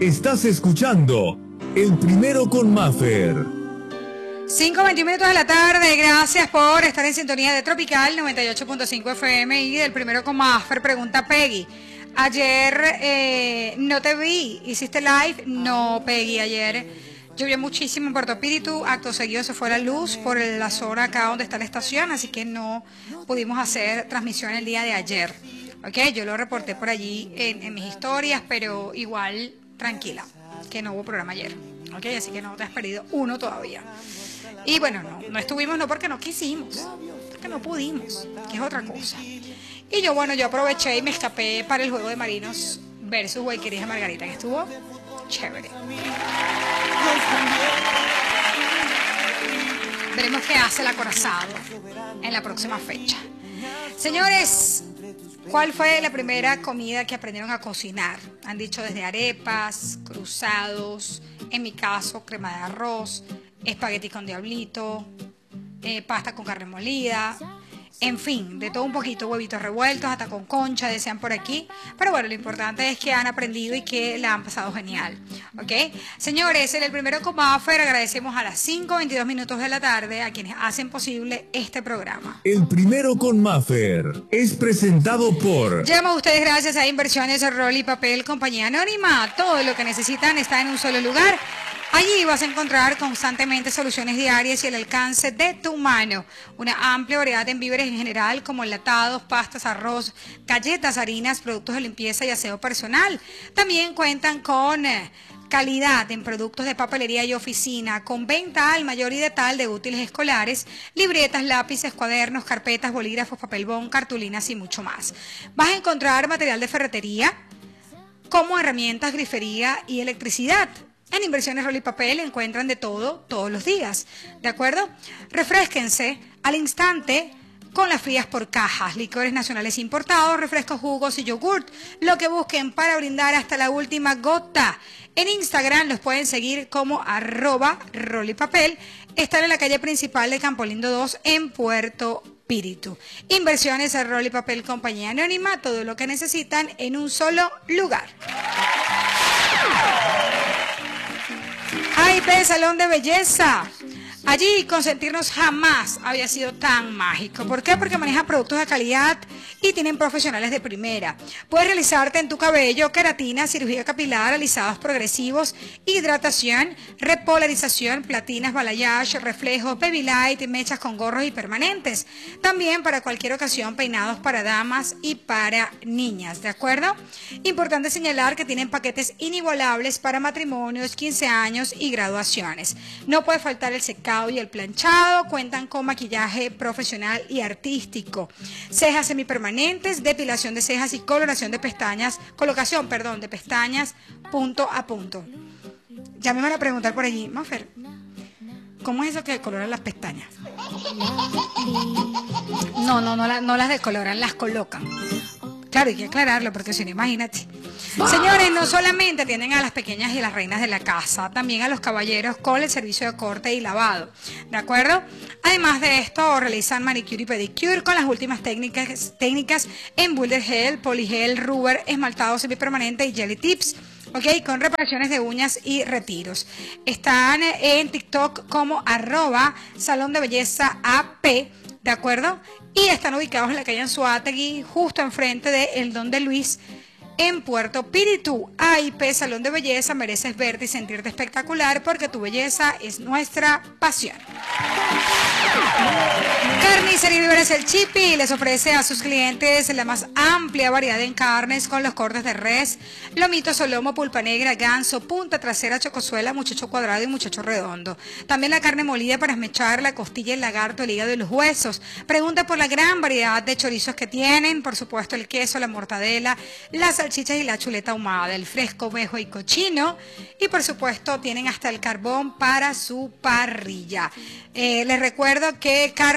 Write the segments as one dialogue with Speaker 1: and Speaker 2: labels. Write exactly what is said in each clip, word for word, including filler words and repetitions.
Speaker 1: Estás escuchando El Primero con Maffer.
Speaker 2: cinco veintiún minutos de la tarde, gracias por estar en sintonía de Tropical noventa y ocho punto cinco F M y del Primero con Maffer. Pregunta Peggy, ayer eh, no te vi, hiciste live, no Peggy, ayer llovió muchísimo en Puerto Espíritu, acto seguido se fue la luz por la zona acá donde está la estación, así que no pudimos hacer transmisión el día de ayer, ok, yo lo reporté por allí en, en mis historias, pero igual tranquila, que no hubo programa ayer, ok, así que no te has perdido uno todavía. Y bueno, no, no estuvimos no porque no quisimos, porque no pudimos, que es otra cosa. Y yo, bueno, yo aproveché y me escapé para el juego de Marinos versus Guayquerías Margarita, que estuvo chévere. Veremos qué hace el acorazado en la próxima fecha. Señores, ¿cuál fue la primera comida que aprendieron a cocinar? Han dicho desde arepas, cruzados, en mi caso, crema de arroz, espagueti con diablito, eh, pasta con carne molida, en fin, de todo un poquito, huevitos revueltos, hasta con concha, decían por aquí. Pero bueno, lo importante es que han aprendido y que la han pasado genial, ¿ok? Señores, en el Primero con Maffer agradecemos a las cinco veintidós minutos de la tarde a quienes hacen posible este programa.
Speaker 1: El Primero con Maffer es presentado por...
Speaker 2: Llama a ustedes gracias a Inversiones Rol y Papel, compañía anónima. Todo lo que necesitan está en un solo lugar. Allí vas a encontrar constantemente soluciones diarias y el alcance de tu mano. Una amplia variedad en víveres en general como enlatados, pastas, arroz, galletas, harinas, productos de limpieza y aseo personal. También cuentan con eh, calidad en productos de papelería y oficina, con venta al mayor y de tal de útiles escolares, libretas, lápices, cuadernos, carpetas, bolígrafos, papel bond, cartulinas y mucho más. Vas a encontrar material de ferretería como herramientas, grifería y electricidad. En Inversiones Rol y Papel encuentran de todo, todos los días, ¿de acuerdo? Refrésquense al instante con las frías por cajas, licores nacionales importados, refrescos, jugos y yogurt, lo que busquen para brindar hasta la última gota. En Instagram los pueden seguir como arroba Rol y Papel, están en la calle principal de Campolindo dos en Puerto Espíritu. Inversiones Rol y Papel, compañía anónima, todo lo que necesitan en un solo lugar. A I P Salón de Belleza. Allí consentirnos jamás había sido tan mágico. ¿Por qué? Porque manejan productos de calidad y tienen profesionales de primera. Puedes realizarte en tu cabello queratina, cirugía capilar, alisados progresivos, hidratación, repolarización, platinas, balayage, reflejos, baby light, mechas con gorros y permanentes. También para cualquier ocasión, peinados para damas y para niñas, ¿de acuerdo? Importante señalar que tienen paquetes inigualables para matrimonios, quince años y graduaciones. No puede faltar el secado y el planchado, cuentan con maquillaje profesional y artístico, cejas semipermanentes, depilación de cejas y coloración de pestañas, colocación, perdón, de pestañas punto a punto. Ya me van a preguntar por allí, Maffer, ¿cómo es eso que decoloran las pestañas? No, no, no, no las decoloran, las colocan. Claro, hay que aclararlo porque si no, imagínate. Señores, no solamente atienden a las pequeñas y las reinas de la casa, también a los caballeros con el servicio de corte y lavado, ¿de acuerdo? Además de esto, realizan manicure y pedicure con las últimas técnicas, técnicas en Boulder Gel, Polygel, Rubber, esmaltado semipermanente y Jelly Tips, ¿ok? Con reparaciones de uñas y retiros. Están en TikTok como arroba Salón de Belleza A P, ¿de acuerdo? Y están ubicados en la calle Anzoátegui, justo enfrente de El Don de Luis, en Puerto Espíritu. A I P Salón de Belleza, mereces verte y sentirte espectacular porque tu belleza es nuestra pasión. Carnicería y Víveres El Chipi les ofrece a sus clientes la más amplia variedad en carnes con los cortes de res, lomito, solomo, pulpa negra, ganso, punta trasera, chocosuela, muchacho cuadrado y muchacho redondo. También la carne molida para esmechar, la costilla, el lagarto, el hígado y los huesos. Pregunta por la gran variedad de chorizos que tienen, por supuesto el queso, la mortadela, las salchichas y la chuleta ahumada, el fresco, ovejo y cochino. Y por supuesto tienen hasta el carbón para su parrilla. Eh, les recuerdo que Carnicería y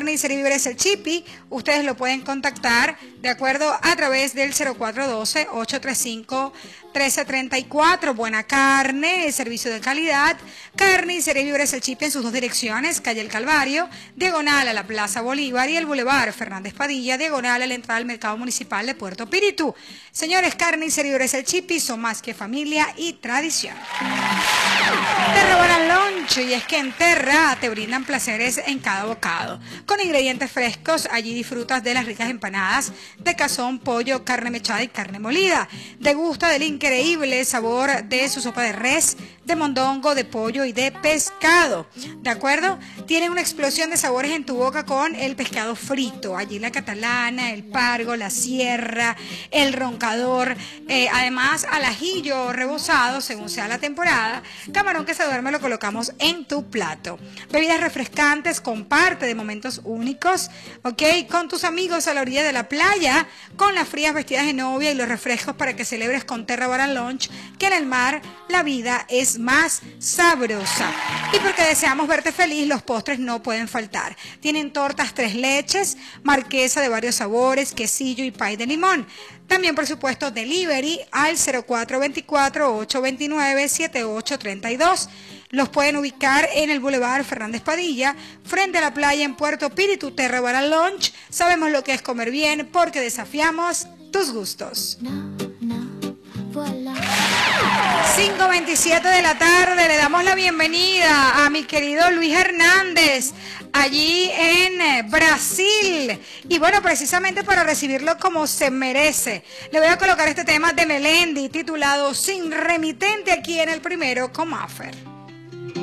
Speaker 2: Víveres El Chipi. Ustedes lo pueden contactar, de acuerdo, a través del cero cuatro uno dos, ocho tres cinco, uno tres tres cuatro. Buena carne, servicio de calidad. Carnicería Víveres El Chipi en sus dos direcciones, calle El Calvario, diagonal a la Plaza Bolívar, y el Boulevard Fernández Padilla, diagonal a la entrada al Mercado Municipal de Puerto Píritu. Señores, Carnicería Víveres El Chipi son más que familia y tradición. Terra Bar Lunch, y es que en Terra te brindan placeres en cada bocado. Con ingredientes frescos, allí disfrutas de las ricas empanadas de cazón, pollo, carne mechada y carne molida. Degusta del increíble sabor de su sopa de res, de mondongo, de pollo y de pescado. ¿De acuerdo? Tienen una explosión de sabores en tu boca con el pescado frito. Allí la catalana, el pargo, la sierra, el roncador. Eh, además, al ajillo rebozado, según sea la temporada. Camarón que se duerme lo colocamos en tu plato. Bebidas refrescantes, comparte de momentos únicos, ¿ok? Con tus amigos a la orilla de la playa, con las frías vestidas de novia y los refrescos para que celebres con Terra Bar Lunch, que en el mar la vida es más sabrosa. Y porque deseamos verte feliz, los postres no pueden faltar. Tienen tortas tres leches, marquesa de varios sabores, quesillo y pay de limón. También, por supuesto, delivery al cero cuatro dos cuatro, ocho dos nueve, siete ocho tres dos. Los pueden ubicar en el Boulevard Fernández Padilla, frente a la playa en Puerto Píritu. Terra Bar Lunch. Sabemos lo que es comer bien porque desafiamos tus gustos. No, no, voilà. cinco veintisiete de la tarde, le damos la bienvenida a mi querido Luis Hernández, allí en Brasil. Y bueno, precisamente para recibirlo como se merece, le voy a colocar este tema de Melendi, titulado Sin Remitente, aquí en el primero con Maffer.